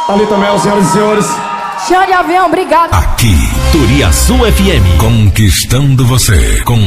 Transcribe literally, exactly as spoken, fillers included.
Thalita Mel, senhoras e senhores. Xande Avião, obrigado. Aqui, Turiaçu F M, conquistando você com